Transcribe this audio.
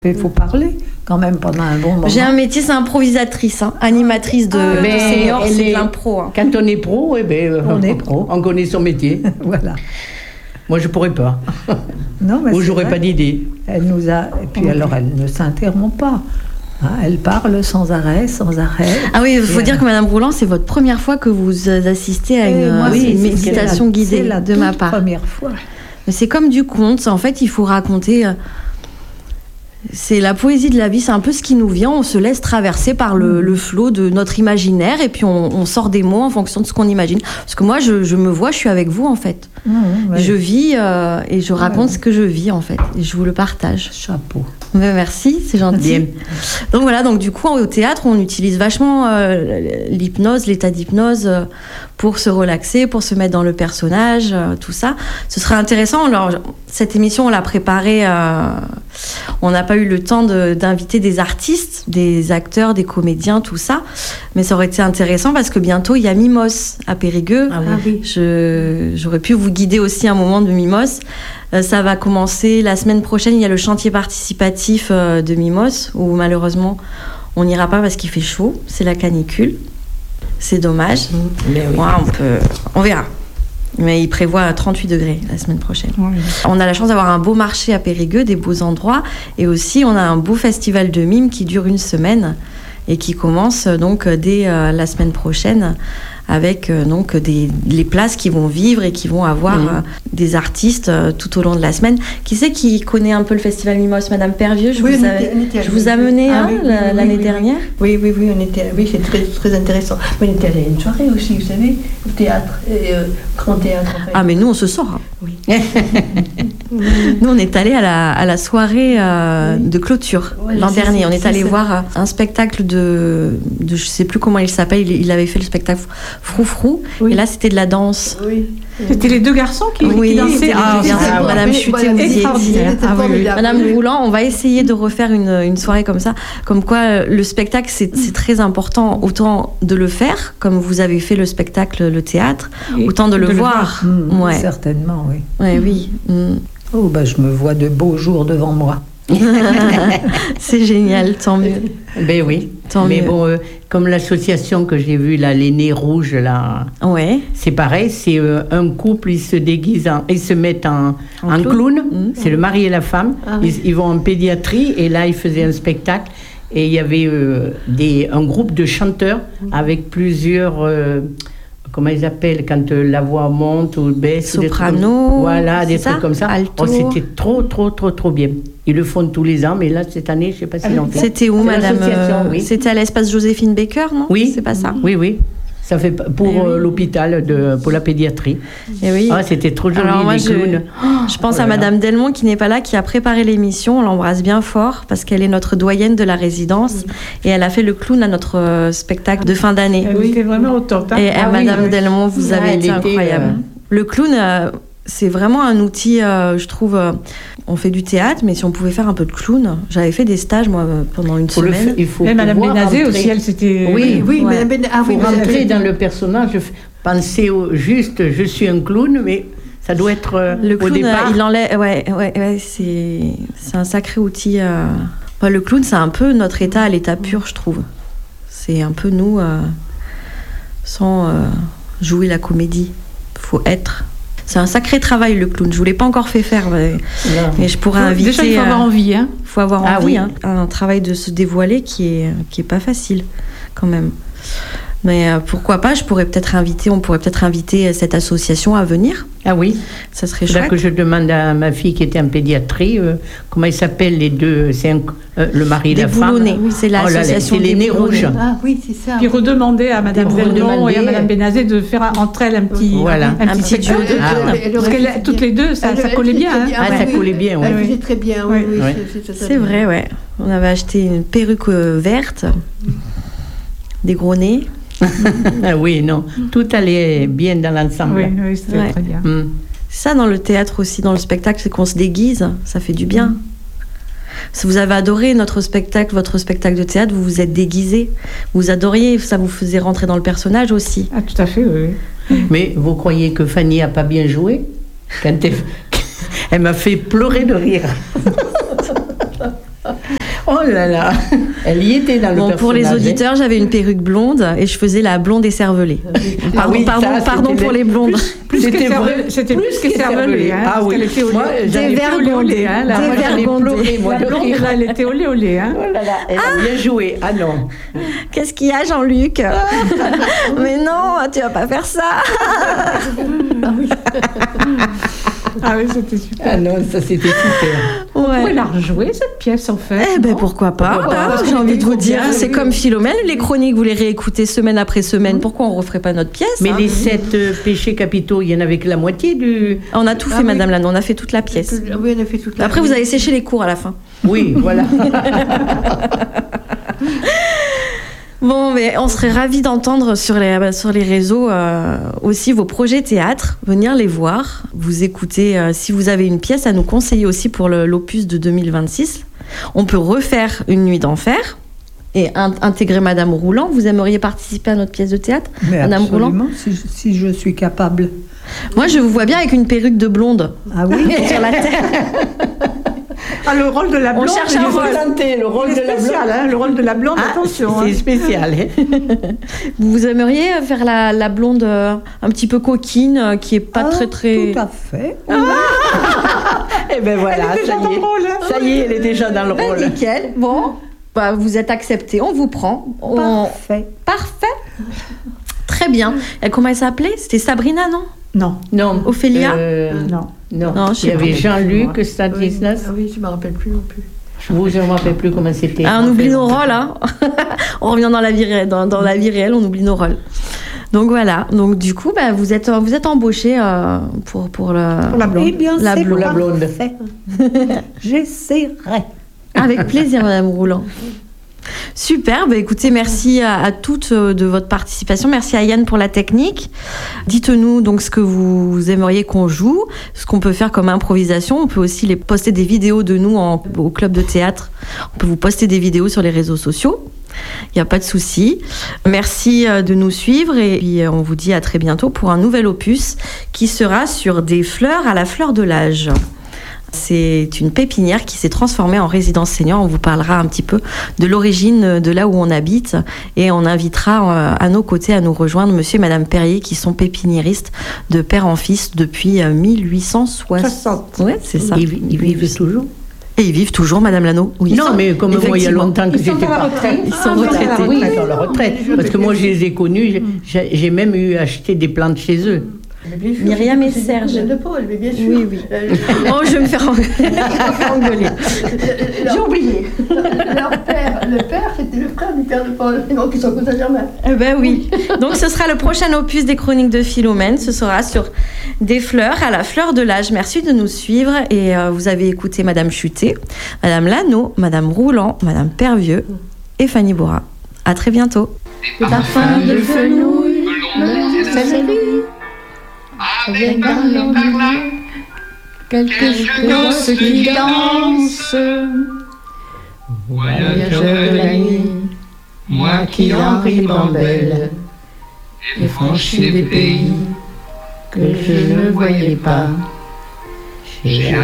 Il faut parler quand même pendant un bon moment. J'ai un métier, c'est improvisatrice, animatrice de senior, c'est de l'impro. Quand on est pro, on est pro. On connaît son métier. Voilà. Moi, je pourrais pas. Non, mais ou j'aurais pas d'idée. Elle nous a, et puis alors elle ne s'interrompt pas. Elle parle sans arrêt. Ah oui, il faut dire que Madame Rouland, c'est votre première fois que vous assistez à une méditation guidée de ma part. Première fois. Mais c'est comme du conte. En fait, il faut raconter. C'est la poésie de la vie, c'est un peu ce qui nous vient. On se laisse traverser par le flot de notre imaginaire et puis on sort des mots en fonction de ce qu'on imagine. Parce que moi, je me vois, je suis avec vous en fait. Je vis et je raconte ce que je vis en fait. Et je vous le partage. Chapeau. Mais merci, c'est gentil. Bien. Donc voilà, donc du coup au théâtre, on utilise vachement l'hypnose, l'état d'hypnose pour se relaxer, pour se mettre dans le personnage, tout ça. Ce serait intéressant. Alors cette émission, on l'a préparée. On n'a pas eu le temps d'inviter des artistes, des acteurs, des comédiens, tout ça. Mais ça aurait été intéressant parce que bientôt, il y a Mimos à Périgueux. Ah oui. J'aurais pu vous guider aussi un moment de Mimos. Ça va commencer la semaine prochaine. Il y a le chantier participatif de Mimos où malheureusement, on n'ira pas parce qu'il fait chaud. C'est la canicule. C'est dommage. Mais oui. Ouais, on verra. Mais il prévoit 38 degrés la semaine prochaine. Oui. On a la chance d'avoir un beau marché à Périgueux, des beaux endroits. Et aussi, on a un beau festival de mime qui dure une semaine et qui commence donc dès la semaine prochaine avec donc les places qui vont vivre et qui vont avoir des artistes tout au long de la semaine. Qui c'est qui connaît un peu le festival Mimos? Madame Pervieux, je vous ai amené l'année dernière. Oui, on était, c'est très, très intéressant. On était allé à une soirée aussi, vous savez, au théâtre, grand théâtre. En fait. Ah mais nous on se sort. Oui. Nous on est allé à la soirée de clôture l'an dernier. On est allé voir un spectacle de je sais plus comment il s'appelle. Il avait fait le spectacle Froufrou. Oui. Et là c'était de la danse. Oui. C'était les deux garçons qui dansaient. Madame Chuté, vous y étiez. Madame Rouland, on va essayer de refaire une soirée comme ça. Comme quoi, le spectacle, c'est très important, autant de le faire, comme vous avez fait le spectacle, le théâtre, autant de le voir. Ouais. Certainement, oui. Ouais, oui. Oh, je me vois de beaux jours devant moi. C'est génial, tant mieux. Ben oui. Mais bon, comme l'association que j'ai vue, là, les Nez Rouges, là, c'est pareil, c'est un couple, ils se déguisent, ils se mettent en clown. C'est le mari et la femme. Ils vont en pédiatrie et là, ils faisaient un spectacle. Et il y avait un groupe de chanteurs avec plusieurs... comment ils appellent quand la voix monte ou baisse? Soprano. Voilà, des trucs comme ça. Alto. C'était trop bien. Ils le font tous les ans, mais là, cette année, je ne sais pas s'ils l'ont fait. C'était où, madame? C'était à l'espace Joséphine Baker, non? Oui. C'est pas ça? Oui. Ça fait pour l'hôpital, pour la pédiatrie. Et oui. C'était trop joli, alors, moi, les clowns. Je pense à Madame Delmont qui n'est pas là, qui a préparé l'émission. On l'embrasse bien fort parce qu'elle est notre doyenne de la résidence et elle a fait le clown à notre spectacle de fin d'année. Elle était vraiment au top. Et Madame Delmont, vous avez été incroyable. Le clown, c'est vraiment un outil, je trouve. On fait du théâtre, mais si on pouvait faire un peu de clown, j'avais fait des stages moi pendant une semaine. Il faut Madame Bénazé aussi, elle s'était. Oui, Madame Bénazé. Il faut rentrer dans le personnage. Penser juste, je suis un clown, mais ça doit être le clown, au départ. Il enlève, c'est un sacré outil. Le clown, c'est un peu notre état à l'état pur, je trouve. C'est un peu nous, sans jouer la comédie. Faut être. C'est un sacré travail, le clown. Je ne vous l'ai pas encore fait faire, mais je pourrais inviter... Déjà, il faut avoir envie. Il faut avoir envie. Hein. Un travail de se dévoiler qui est pas facile, quand même. Mais pourquoi pas, on pourrait peut-être inviter cette association à venir. Ah oui. Ça serait chouette. Là que je demande à ma fille qui était en pédiatrie, comment ils s'appellent les deux, c'est le mari et la femme. Oui, c'est l'association des Nez Rouges. Ah oui, c'est ça. Puis redemander à Madame Delmont et à Madame Bénazé de faire entre elles un petit duo de parce que toutes les deux, ça collait bien. Ça collait bien, oui. Elle faisait très bien, oui. C'est vrai, ouais. On avait acheté une perruque verte, des gros nez. Oui, non, tout allait bien dans l'ensemble. Oui, c'était très bien. C'est ça dans le théâtre aussi, dans le spectacle, c'est qu'on se déguise, ça fait du bien. Si vous avez adoré notre spectacle, votre spectacle de théâtre, vous vous êtes déguisé, vous adoriez, ça vous faisait rentrer dans le personnage aussi. Ah, tout à fait, oui. Mais vous croyez que Fanny n'a pas bien joué? Elle m'a fait pleurer de rire. Oh là là, elle y était dans le personnage. Pour les auditeurs, j'avais une perruque blonde et je faisais la blonde écervelée. Pardon pour les blondes. C'était plus qu'écervelée. Ah oui, moi j'avais dévergondée. Moi, la blonde, là, elle était olé. Hein. Oh là là, elle a bien joué. Ah non. Qu'est-ce qu'il y a, Jean-Luc? Mais non, tu vas pas faire ça. Ah oui, c'était super. Ah non, ça c'était super. On pourrait la rejouer, cette pièce, en fait. Eh ben pourquoi pas, j'ai envie de vous dire. C'est comme Philomène, les chroniques, vous les réécoutez semaine après semaine. Pourquoi on ne referait pas notre pièce? Mais les 7 péchés capitaux, il y en avait que la moitié du... On a tout fait, Madame Lano, on a fait toute la pièce. Oui, on a fait toute la Après, vous avez séché les cours à la fin. Oui, voilà. Bon, mais on serait ravis d'entendre sur les réseaux aussi vos projets théâtre, venir les voir, vous écouter. Si vous avez une pièce à nous conseiller aussi pour l'opus de 2026, on peut refaire Une nuit d'enfer et intégrer Madame Rouland. Vous aimeriez participer à notre pièce de théâtre, Madame Rouland? Si je suis capable. Moi, je vous vois bien avec une perruque de blonde. Ah oui. Sur la tête. Ah, le rôle de la blonde. On cherche un rôle. Le rôle de la blonde. Hein, le rôle de la blonde, attention. C'est spécial. Hein. Vous aimeriez faire la blonde un petit peu coquine, qui est pas très... Tout à fait. Et ben voilà, elle est déjà dans le rôle. Hein. Ça y est, elle est déjà dans le rôle. Nickel. Bon, vous êtes accepté, on vous prend. Parfait. Très bien. Et comment elle s'appelait? C'était Sabrina, non? Non. Ophélia? Non. Il y avait Jean-Luc Stanislas. Oui, je ne me rappelle plus non plus. Je ne me rappelle plus comment c'était. On oublie nos rôles. Hein. On revient dans la vie réelle. Dans la vie réelle, on oublie nos rôles. Donc voilà. Donc du coup, vous êtes embauché pour la blonde. Eh bien, la blonde. Parfait. J'essaierai. Avec plaisir, Madame Rouland. Super, écoutez, merci à toutes de votre participation. Merci à Yann pour la technique. Dites-nous donc ce que vous aimeriez qu'on joue, ce qu'on peut faire comme improvisation. On peut aussi les poster des vidéos de nous au club de théâtre. On peut vous poster des vidéos sur les réseaux sociaux. Il n'y a pas de souci. Merci de nous suivre et puis on vous dit à très bientôt pour un nouvel opus qui sera sur des fleurs à la fleur de l'âge. C'est une pépinière qui s'est transformée en résidence senior. On vous parlera un petit peu de l'origine de là où on habite et on invitera à nos côtés à nous rejoindre monsieur et madame Perrier qui sont pépiniéristes de père en fils depuis 1860. Ouais, c'est ça. Ils vivent toujours. Et ils vivent toujours, Madame Lano. Oui, non, mais comme moi, il y a longtemps que j'étais pas. Ils sont retraités. Oui, ils sont à la retraite. Parce que moi, je les ai connus. J'ai même acheté des plantes chez eux. Myriam et Serge. De Paul, mais bien sûr. Oui. Oh, je vais me faire engueuler. J'ai oublié. Le père, c'était le frère du père de Paul. Donc, ils sont cousins germains. Eh ben oui. Donc, ce sera le prochain opus des Chroniques de Philomène. Ce sera sur des fleurs à la fleur de l'âge. Merci de nous suivre. Et vous avez écouté Madame Chutet, Madame Lano, Madame Rouland, Madame Pervieux et Fanny Bora. À très bientôt. Le parfum de fenouil, céleri. Avec dans le bain quelques gosses qui dansent. Voyageur de la nuit, moi qui en ribambelle et franchis des pays que je ne voyais pas.